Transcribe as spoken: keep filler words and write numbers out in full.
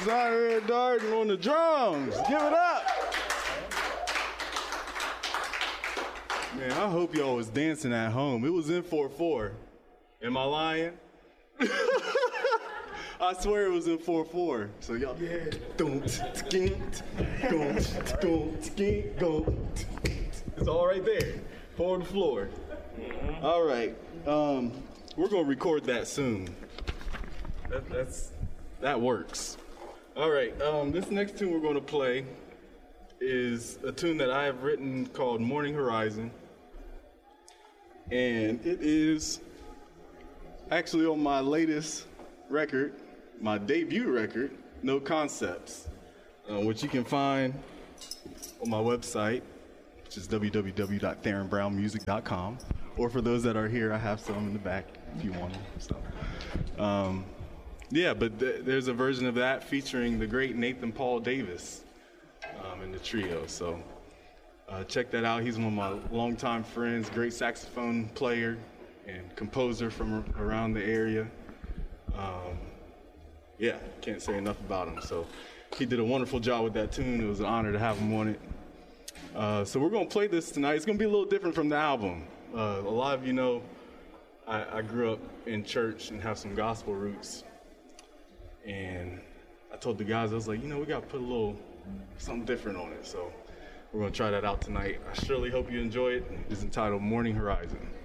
Jones out here darting on the drums. Give it up. Man, I hope y'all was dancing at home. It was in four four. Am I lying? I swear it was in four four. So y'all, yeah. It's all right there. Four on the floor. All right. Um, we're gonna record that soon. That, that's that works. All right. Um, this next tune we're gonna play is a tune that I have written called Morning Horizon, and it is actually on my latest record, my debut record, No Concepts, uh, which you can find on my website, which is w w w dot theron brown music dot com. Or for those that are here, I have some in the back if you want them. So, um, yeah, but th- there's a version of that featuring the great Nathan Paul Davis um, in the trio. So uh, check that out. He's one of my longtime friends, great saxophone player and composer from around the area. Um, yeah, can't say enough about him. So he did a wonderful job with that tune. It was an honor to have him on it. Uh, so we're going to play this tonight. It's going to be a little different from the album. Uh, a lot of you know I, I grew up in church and have some gospel roots. And I told the guys, I was like, you know, we got to put a little something different on it. So we're going to try that out tonight. I surely hope you enjoy it. It's entitled Morning Horizon.